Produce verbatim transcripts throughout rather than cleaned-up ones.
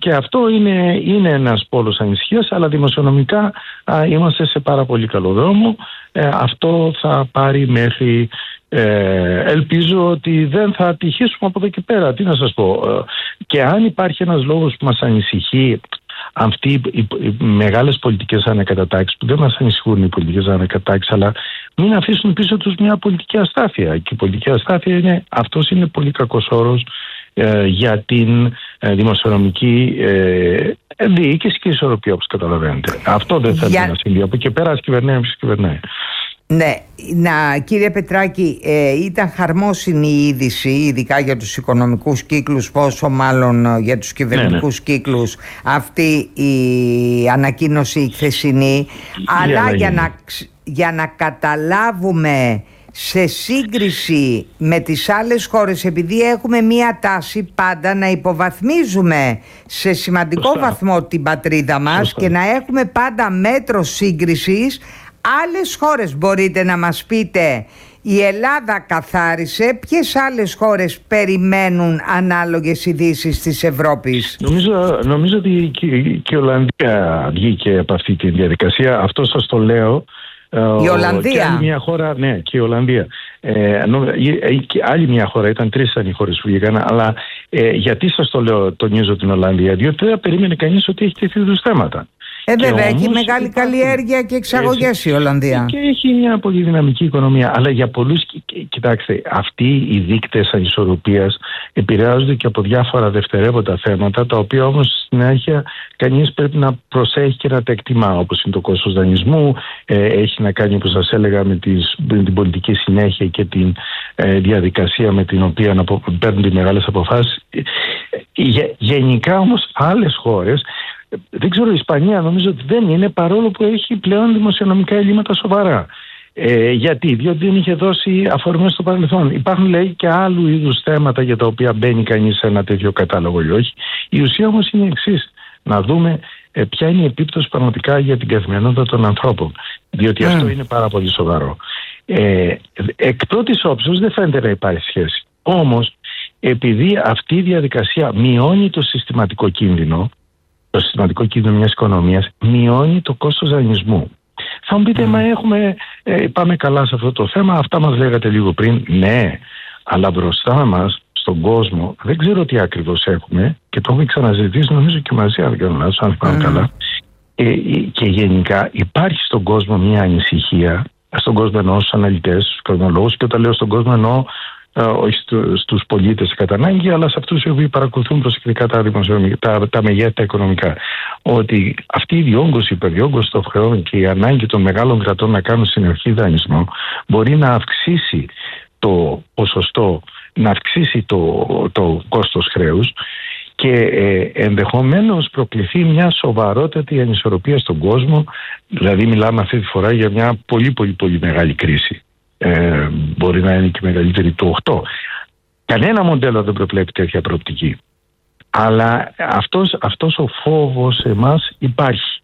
και αυτό είναι, είναι ένας πόλος ανησυχίας, αλλά δημοσιονομικά α, είμαστε σε πάρα πολύ καλό δρόμο. Ε, αυτό θα πάρει μέχρι... Ε, ελπίζω ότι δεν θα ατυχήσουμε από εδώ και πέρα. Τι να σας πω. Ε, και αν υπάρχει ένας λόγος που μας ανησυχεί, αυτοί οι, οι, οι μεγάλες πολιτικές ανακατατάξεις, που δεν μας ανησυχούν οι πολιτικές ανακατατάξεις, αλλά μην αφήσουν πίσω τους μια πολιτική αστάθεια. Και η πολιτική αστάθεια είναι, αυτός είναι πολύ κακός όρος ε, για την ε, δημοσιονομική ε, διοίκηση και ισορροπία, όπως καταλαβαίνετε. Αυτό δεν θέλει για... να συμβεί. Από εκεί πέρα ας κυβερνάει, ας κυβερνάει. Ναι, να, κύριε Πετράκη, ε, ήταν χαρμόσυνη η είδηση, ειδικά για τους οικονομικούς κύκλους, πόσο μάλλον για τους κυβερνητικούς ναι, ναι. κύκλους, αυτή η ανακοίνωση η χθεσινή. Αλλά yeah, για, yeah. Να, για να καταλάβουμε σε σύγκριση με τις άλλες χώρες, επειδή έχουμε μία τάση πάντα να υποβαθμίζουμε σε σημαντικό Σωστά. βαθμό την πατρίδα μας Σωστά. και να έχουμε πάντα μέτρο σύγκρισης. Άλλες χώρες μπορείτε να μας πείτε, η Ελλάδα καθάρισε, ποιες άλλες χώρες περιμένουν ανάλογες ειδήσεις της Ευρώπης? Νομίζω, νομίζω ότι και, και η Ολλανδία βγήκε από αυτή τη διαδικασία. Αυτό σας το λέω. Η Ολλανδία. Και άλλη μια χώρα, ναι, και η Ολλανδία. Ε, και άλλη μια χώρα, ήταν τρεις ήταν οι χώρες που βγήκαν, αλλά ε, γιατί σας το λέω, τονίζω την Ολλανδία? Διότι δεν περίμενε κανείς ότι έχει τέτοιου είδους θέματα. Ε, βέβαια, έχει μεγάλη υπάρχουν... καλλιέργεια και εξαγωγές η Ολλανδία. Και έχει μια πολύ δυναμική οικονομία. Αλλά για πολλούς, κοιτάξτε, αυτοί οι δείκτες ανισορροπίας επηρεάζονται και από διάφορα δευτερεύοντα θέματα, τα οποία όμως στη συνέχεια κανείς πρέπει να προσέχει και να τα εκτιμά. Όπως είναι το κόστος δανεισμού, ε, έχει να κάνει, όπως σας έλεγα, με, τις, με την πολιτική συνέχεια και την ε, διαδικασία με την οποία να παίρνουν τις μεγάλες αποφάσεις. Ε, γενικά όμως άλλες χώρες, δεν ξέρω, η Ισπανία νομίζω ότι δεν είναι, παρόλο που έχει πλέον δημοσιονομικά ελλείμματα σοβαρά. Ε, γιατί, διότι δεν είχε δώσει αφορμές στο παρελθόν. Υπάρχουν, λέει, και άλλου είδους θέματα για τα οποία μπαίνει κανείς σε ένα τέτοιο κατάλογο ή όχι. Η ουσία όμως είναι η εξής: να δούμε ε, ποια είναι η επίπτωση πραγματικά για την καθημερινότητα των ανθρώπων. Διότι mm. αυτό είναι πάρα πολύ σοβαρό. Ε, εκ πρώτης όψεως δεν φαίνεται να υπάρχει σχέση. Όμως, επειδή αυτή η διαδικασία μειώνει το συστηματικό κίνδυνο, το συστηματικό κίνδυνο μιας οικονομίας, μειώνει το κόστος δανεισμού. Θα μου πείτε, mm. μα έχουμε, ε, πάμε καλά σε αυτό το θέμα, αυτά μας λέγατε λίγο πριν. Ναι, αλλά μπροστά μας, στον κόσμο, δεν ξέρω τι ακριβώς έχουμε και το έχουμε ξαναζητήσει, νομίζω και μαζί, αν δεν κάνω λάθος, αν πάμε mm. καλά. Ε, και γενικά υπάρχει στον κόσμο μια ανησυχία, στον κόσμο εννοώ στους αναλυτές, στους οικονομολόγους, και όταν λέω στον κόσμο εννοώ Uh, όχι στου, στους πολίτες κατά ανάγκη, αλλά σε αυτούς οι οποίοι παρακολουθούν προσεκτικά τα, τα, τα μεγέθη τα οικονομικά. Ότι αυτή η διόγκωση, η υπερδιόγκωση των χρεών και η ανάγκη των μεγάλων κρατών να κάνουν συνεχή δανεισμό μπορεί να αυξήσει το ποσοστό, να αυξήσει το, το κόστος χρέους και ε, ενδεχομένως προκληθεί μια σοβαρότατη ανισορροπία στον κόσμο. Δηλαδή μιλάμε αυτή τη φορά για μια πολύ πολύ πολύ μεγάλη κρίση. Ε, μπορεί να είναι και μεγαλύτερη του οκτώ. Κανένα μοντέλο δεν προβλέπει τέτοια προοπτική. Αλλά αυτός, αυτός ο φόβος σε εμάς υπάρχει.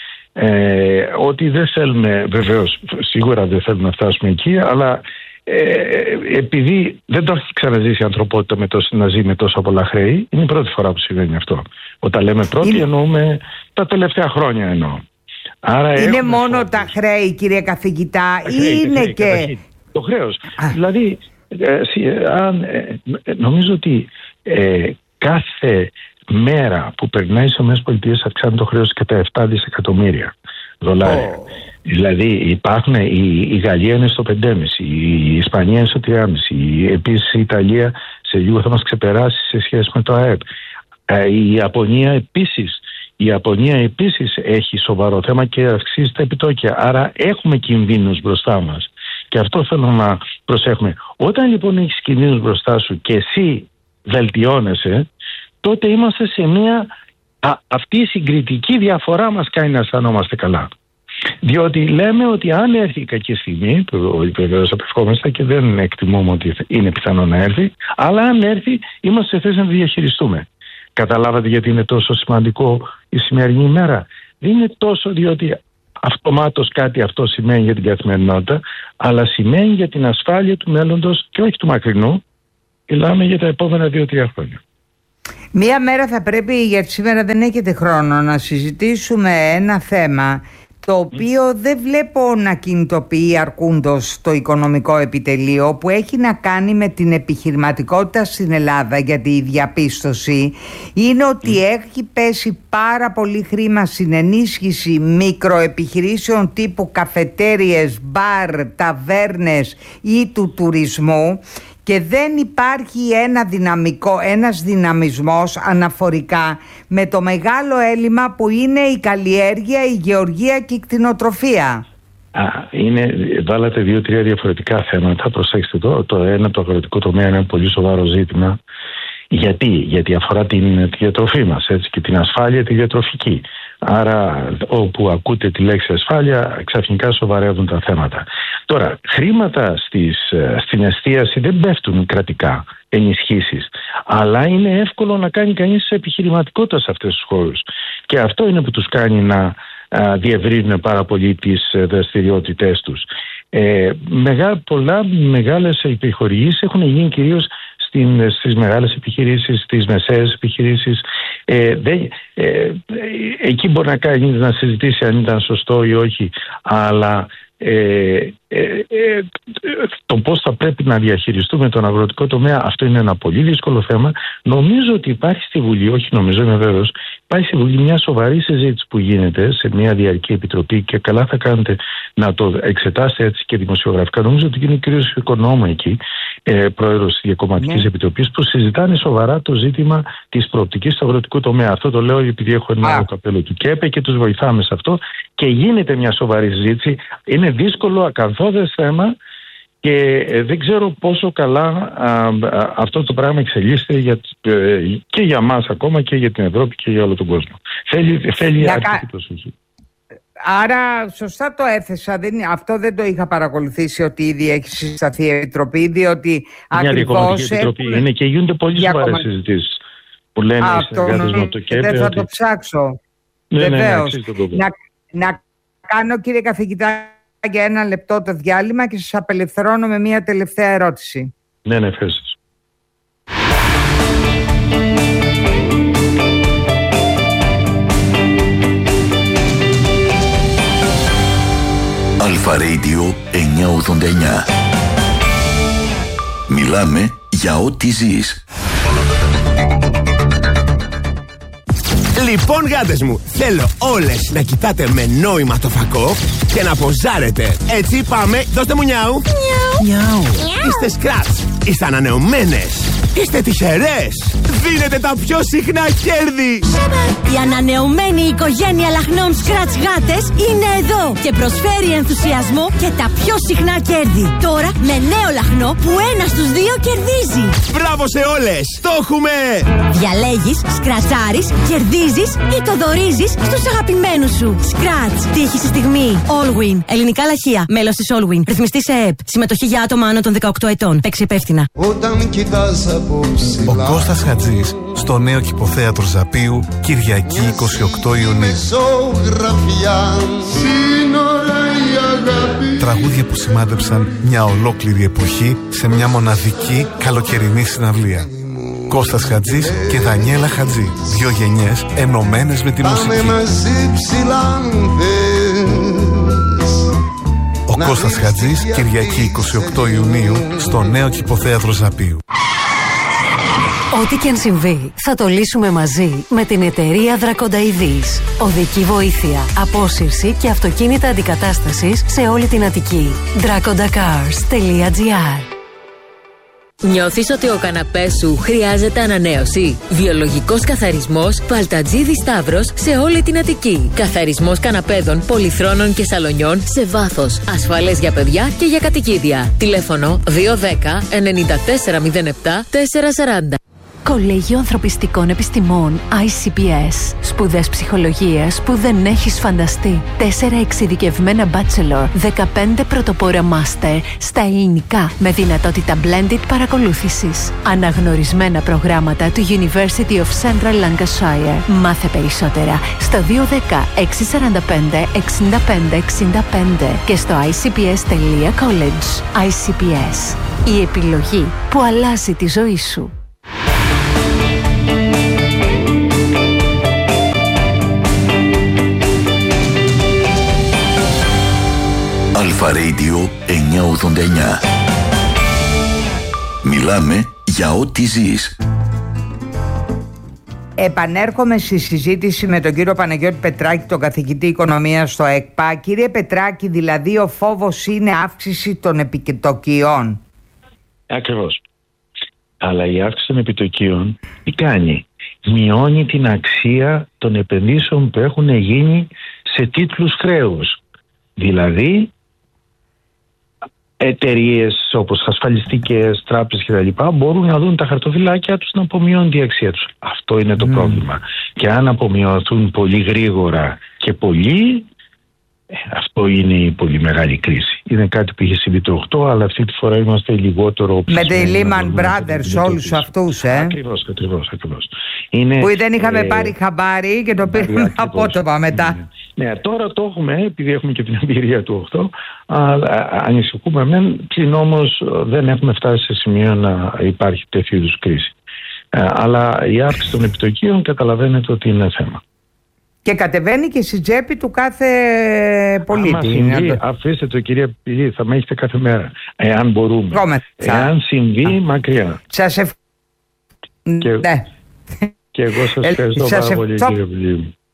Ε, ότι δεν θέλουμε, βεβαίως, σίγουρα δεν θέλουμε να φτάσουμε εκεί, αλλά ε, επειδή δεν το έχει ξαναζήσει η ανθρωπότητα με τόσο, να ζει με τόσα πολλά χρέη, είναι η πρώτη φορά που συμβαίνει αυτό. Όταν λέμε πρώτη, είναι... εννοούμε τα τελευταία χρόνια εννοώ. Άρα είναι μόνο φόβος. Τα χρέη, κύριε καθηγητά, ή χρέη, είναι χρέη, και... Καταρχήν, το χρέος. Α. Δηλαδή, ε, αν, ε, νομίζω ότι ε, κάθε μέρα που περνάει στις ΗΠΑ αυξάνει το χρέος κατά επτά δισεκατομμύρια δολάρια. Oh. Δηλαδή υπάρχουν, η, η Γαλλία είναι στο πέντε κόμμα πέντε, η Ισπανία είναι στο τρία κόμμα πέντε, επίσης η Ιταλία σε λίγο θα μας ξεπεράσει σε σχέση με το ΑΕΠ. Ε, η Ιαπωνία επίσης Η Ιαπωνία επίσης έχει σοβαρό θέμα και αυξήσει τα επιτόκια. Άρα έχουμε κινδύνους μπροστά μας. Και αυτό θέλω να προσέχουμε. Όταν λοιπόν έχεις κινδύνους μπροστά σου και εσύ βελτιώνεσαι, τότε είμαστε σε μια... Α, αυτή η συγκριτική διαφορά μας κάνει να αισθανόμαστε καλά. Διότι λέμε ότι αν έρθει η κακή στιγμή, που βεβαίως απευχόμαστε και δεν εκτιμούμε ότι είναι πιθανό να έρθει, αλλά αν έρθει είμαστε σε θέση να τη διαχειριστούμε. Καταλάβατε γιατί είναι τόσο σημαντικό η σημερινή ημέρα? Δεν είναι τόσο διότι αυτομάτως κάτι αυτό σημαίνει για την καθημερινότητα, αλλά σημαίνει για την ασφάλεια του μέλλοντος και όχι του μακρινού. Μιλάμε για τα επόμενα δύο τρία χρόνια. Μία μέρα θα πρέπει, γιατί σήμερα δεν έχετε χρόνο, να συζητήσουμε ένα θέμα το οποίο δεν βλέπω να κινητοποιεί αρκούντος το οικονομικό επιτελείο, που έχει να κάνει με την επιχειρηματικότητα στην Ελλάδα, γιατί η διαπίστωση είναι ότι έχει πέσει πάρα πολύ χρήμα στην ενίσχυση μικροεπιχειρήσεων τύπου καφετέριες, μπαρ, ταβέρνες ή του τουρισμού, και δεν υπάρχει ένα δυναμικό, ένας δυναμισμός αναφορικά με το μεγάλο έλλειμμα που είναι η καλλιέργεια, η γεωργία και η κτηνοτροφία. Α, είναι, βάλατε δύο-τρία διαφορετικά θέματα. Προσέξτε το. Το ένα, το αγροτικό τομέα, είναι ένα πολύ σοβαρό ζήτημα. Γιατί, γιατί αφορά την τη διατροφή μας, έτσι, και την ασφάλεια τη διατροφική. Άρα όπου ακούτε τη λέξη ασφάλεια, ξαφνικά σοβαρεύουν τα θέματα. Τώρα, χρήματα στις, στην εστίαση δεν πέφτουν κρατικά, ενισχύσεις, αλλά είναι εύκολο να κάνει κανείς επιχειρηματικότητα σε αυτές τις χώρες. Και αυτό είναι που τους κάνει να α, διευρύνουν πάρα πολύ τις δραστηριότητές τους. Ε, μεγά, πολλά μεγάλες επιχορηγήσεις έχουν γίνει κυρίως στις μεγάλες επιχειρήσεις, στις μεσαίες επιχειρήσεις. Ε, δεν, ε, εκεί μπορεί να κάνει να συζητήσει αν ήταν σωστό ή όχι, αλλά ε, ε, ε, το πώς θα πρέπει να διαχειριστούμε τον αγροτικό τομέα, αυτό είναι ένα πολύ δύσκολο θέμα. Νομίζω ότι υπάρχει στη Βουλή, όχι νομίζω, είμαι βέβαιος, υπάρχει στη Βουλή μια σοβαρή συζήτηση που γίνεται σε μια διαρκή επιτροπή, και καλά θα κάνετε να το εξετάσετε έτσι και δημοσιογραφικά. Νομίζω ότι είναι ο κ. Οικονόμου εκεί, ε, πρόεδρος της Διακομματικής ναι. Επιτροπής, που συζητάνε σοβαρά το ζήτημα της προοπτικής του αγροτικού τομέα. Αυτό το λέω επειδή έχω ένα άλλο καπέλο του ΚΕΠΕ και τους βοηθάμε σε αυτό, και γίνεται μια σοβαρή συζήτηση. Είναι δύσκολο, ακαθόδες θέμα, και δεν ξέρω πόσο καλά α, α, αυτό το πράγμα εξελίσσεται για, ε, και για μας ακόμα και για την Ευρώπη και για όλο τον κόσμο. Θέλει, θέλει αρκετή προσοχή. Άρα σωστά το έθεσα, δεν, αυτό δεν το είχα παρακολουθήσει, ότι ήδη έχει συσταθεί η Επιτροπή, διότι μια ακριβώς Επιτροπή έχουν... είναι, και γίνονται πολύ σοβαρές κομμα... συζητήσεις που λένε οι συνεργάτες με το ΚΕΠΕ. Δεν θα ότι... το ψάξω. Ναι, Βεβαίως. Ναι, ναι, να, να κάνω, κύριε καθηγητά, για ένα λεπτό το διάλειμμα και σας απελευθερώνω με μια τελευταία ερώτηση. Ναι, ναι, ευχαριστώ. Αλφα Radio εννιακόσια ογδόντα εννιά. Μιλάμε για ό,τι ζεις. Λοιπόν, γάτες μου, θέλω όλες να κοιτάτε με νόημα το φακό και να ποζάρετε. Έτσι πάμε, δώστε μου νιάου. Νιάου. Είστε σκράτς, είστε ανανεωμένες, είστε τυχερές. Δίνετε τα πιο συχνά κέρδη. Η ανανεωμένη οικογένεια λαχνών Scratch γάτες είναι εδώ και προσφέρει ενθουσιασμό και τα πιο συχνά κέρδη. Τώρα με νέο λαχνό που ένα στους δύο κερδίζει. Μπράβο σε όλες, το έχουμε! Διαλέγεις, σκρατσάρεις, κερδίζεις ή το δωρίζεις στους αγαπημένους σου. Scratch, τύχη στη στιγμή. Allwin, ελληνικά λαχεία, μέλος της Allwin. Ρυθμιστή σε ΕΕΠ. Συμμετοχή για άτομα άνω των δεκαοκτώ ετών. Παίξει υπεύθυνα. Όταν κοιτάς από ψηλά. Ο Κώστας Χατζής στο νέο Κηποθέατρο Ζαπίου, Κυριακή εικοστή ογδόη Ιουνίου. Τραγούδια που σημάδεψαν μια ολόκληρη εποχή σε μια μοναδική καλοκαιρινή συναυλία. Κώστας Χατζής και Δανιέλα Χατζή. Δύο γενιές ενωμένες με τη μουσική. Ο Κώστας Χατζής, Κυριακή εικοστή ογδόη Ιουνίου, στο νέο Κηποθέατρο Ζαπίου. Ό,τι και αν συμβεί, θα το λύσουμε μαζί με την εταιρεία Δρακονταειδής. Οδική βοήθεια, απόσυρση και αυτοκίνητα αντικατάστασης σε όλη την Αττική. δρακοντακάρς τελεία τζι άρ. Νιώθεις ότι ο καναπές σου χρειάζεται ανανέωση? Βιολογικός καθαρισμός Παλτατζίδη Σταύρος σε όλη την Αττική. Καθαρισμός καναπέδων, πολυθρόνων και σαλονιών σε βάθος. Ασφαλές για παιδιά και για κατοικίδια. Τηλέφωνο δύο ένα μηδέν εννιά τέσσερα μηδέν επτά τέσσερα τέσσερα μηδέν. Κολέγιο Ανθρωπιστικών Επιστημών άι σι πι ες. Σπουδές ψυχολογίας που δεν έχεις φανταστεί. Τέσσερα εξειδικευμένα bachelor, δεκαπέντε πρωτοπόρα master στα ελληνικά με δυνατότητα blended παρακολούθησης. Αναγνωρισμένα προγράμματα του University of Central Lancashire. Μάθε περισσότερα στο δύο ένα μηδέν έξι τέσσερα πέντε έξι πέντε έξι πέντε και στο άι σι πι ες τελεία college. άι σι πι ες. Η επιλογή που αλλάζει τη ζωή σου. Αλφα Radio εννιακόσια ογδόντα εννιά. Μιλάμε για ό,τι ζεις. Επανέρχομαι στη συζήτηση με τον κύριο Παναγιώτη Πετράκη, τον καθηγητή οικονομίας στο ΕΚΠΑ. Κύριε Πετράκη, δηλαδή ο φόβος είναι αύξηση των επιτοκίων? Ακριβώς. Αλλά η αύξηση των επιτοκίων τι κάνει? Μειώνει την αξία των επενδύσεων που έχουν γίνει σε τίτλους χρέους. Δηλαδή εταιρείες όπως ασφαλιστικές, τράπεζες κτλ. Μπορούν να δουν τα χαρτοφυλάκια τους να απομειώνουν τη αξία τους. Αυτό είναι το mm. πρόβλημα. Και αν απομειωθούν πολύ γρήγορα και πολύ, αυτό είναι η πολύ μεγάλη κρίση. Είναι κάτι που είχε συμβεί το οκτώ, αλλά αυτή τη φορά είμαστε λιγότερο... Με τη Lehman Brothers, όλους αυτούς, ε. Ακριβώς, ακριβώς, ακριβώς. Είναι, που δεν είχαμε ε, πάρει χαμπάρι και το πήραμε απότομα μετά. Ναι. ναι, τώρα το έχουμε, επειδή έχουμε και την εμπειρία του οκτώ, ανησυχούμε μεν, πλην όμως δεν έχουμε φτάσει σε σημείο να υπάρχει τέτοιου είδους κρίση. Ε, αλλά η αύξηση των επιτοκίων καταλαβαίνετε ότι είναι θέμα. Και κατεβαίνει και στην τσέπη του κάθε πολίτη. Άμα συμβεί, το... αφήστε το κυρία Πηλή, θα με έχετε κάθε μέρα. Εάν μπορούμε. Κόμεσα. Εάν συμβεί, Α. μακριά. Σας ευχαριστώ. Και... Ναι. Και εγώ σας ευχαριστώ πάρα πολύ, κύριε Πηλή.